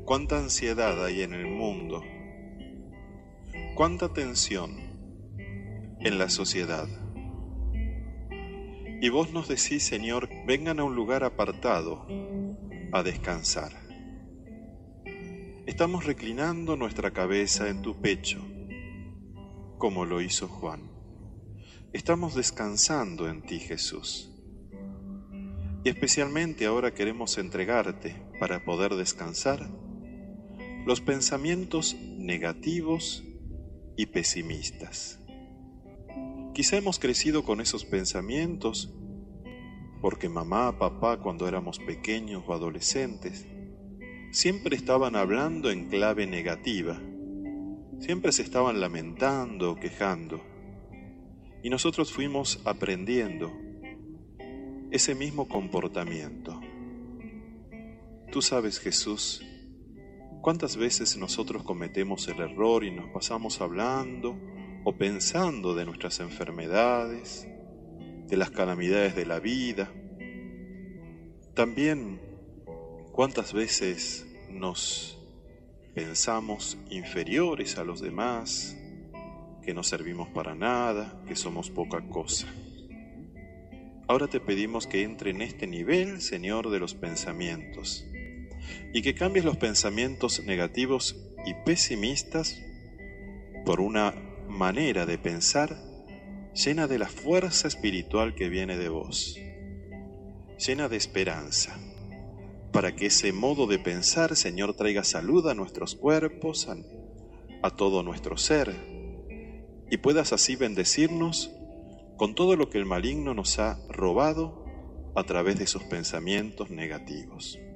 Cuánta ansiedad hay en el mundo, cuánta tensión en la sociedad. Y vos nos decís, Señor, vengan a un lugar apartado a descansar. Estamos reclinando nuestra cabeza en tu pecho, como lo hizo Juan. Estamos descansando en ti, Jesús. Y especialmente ahora queremos entregarte, para poder descansar, los pensamientos negativos y pesimistas. Quizá hemos crecido con esos pensamientos porque mamá, papá, cuando éramos pequeños o adolescentes, siempre estaban hablando en clave negativa. Siempre se estaban lamentando o quejando. Y nosotros fuimos aprendiendo ese mismo comportamiento. Tú sabes, Jesús, cuántas veces nosotros cometemos el error y nos pasamos hablando o pensando de nuestras enfermedades, de las calamidades de la vida. También cuántas veces nos pensamos inferiores a los demás, que no servimos para nada, que somos poca cosa. Ahora te pedimos que entre en este nivel, Señor, de los pensamientos, y que cambies los pensamientos negativos y pesimistas por una manera de pensar llena de la fuerza espiritual que viene de vos, llena de esperanza, para que ese modo de pensar, Señor, traiga salud a nuestros cuerpos, a todo nuestro ser, y puedas así bendecirnos con todo lo que el maligno nos ha robado a través de esos pensamientos negativos.